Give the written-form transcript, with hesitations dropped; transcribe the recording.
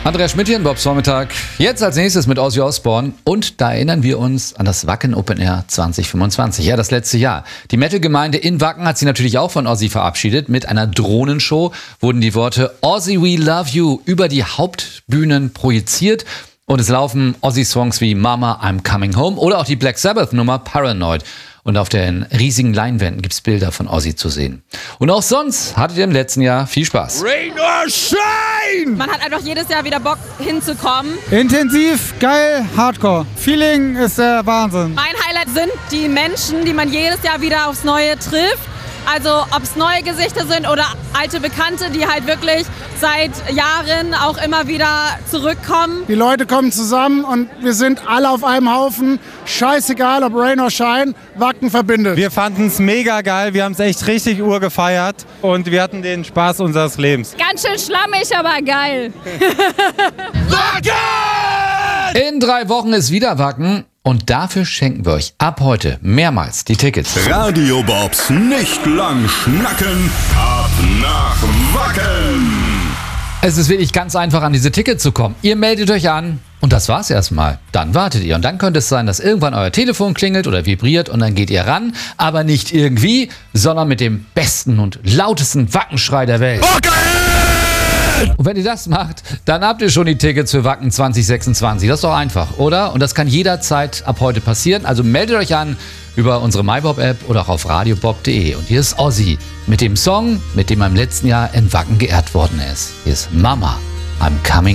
Andreas Schmidt hier in Bobs Vormittag. Jetzt als nächstes mit Ozzy Osbourne. Und da erinnern wir uns an das Wacken Open Air 2025. Ja, das letzte Jahr. Die Metal-Gemeinde in Wacken hat sich natürlich auch von Ozzy verabschiedet. Mit einer Drohnenshow wurden die Worte Ozzy, we love you über die Hauptbühnen projiziert. Und es laufen Ozzy-Songs wie Mama, I'm Coming Home oder auch die Black Sabbath-Nummer Paranoid. Und auf den riesigen Leinwänden gibt's Bilder von Ozzy zu sehen. Und auch sonst hattet ihr im letzten Jahr viel Spaß. Rain or shine! Man hat einfach jedes Jahr wieder Bock hinzukommen. Intensiv, geil, hardcore. Feeling ist der Wahnsinn. Mein Highlight sind die Menschen, die man jedes Jahr wieder aufs Neue trifft. Also ob es neue Gesichter sind oder alte Bekannte, die halt wirklich seit Jahren auch immer wieder zurückkommen. Die Leute kommen zusammen und wir sind alle auf einem Haufen. Scheißegal, ob Rain or Shine, Wacken verbindet. Wir fanden es mega geil, wir haben es echt richtig urgefeiert und wir hatten den Spaß unseres Lebens. Ganz schön schlammig, aber geil. Wacken! In 3 Wochen ist wieder Wacken. Und dafür schenken wir euch ab heute mehrmals die Tickets. Radio Bobs nicht lang schnacken, ab nach Wacken! Es ist wirklich ganz einfach, an diese Tickets zu kommen. Ihr meldet euch an und das war's erstmal. Dann wartet ihr und dann könnte es sein, dass irgendwann euer Telefon klingelt oder vibriert und dann geht ihr ran. Aber nicht irgendwie, sondern mit dem besten und lautesten Wackenschrei der Welt. Wacken! Und wenn ihr das macht, dann habt ihr schon die Tickets für Wacken 2026. Das ist doch einfach, oder? Und das kann jederzeit ab heute passieren. Also meldet euch an über unsere MyBob-App oder auch auf radiobob.de. Und hier ist Ozzy mit dem Song, mit dem er im letzten Jahr in Wacken geehrt worden ist. Hier ist Mama, I'm Coming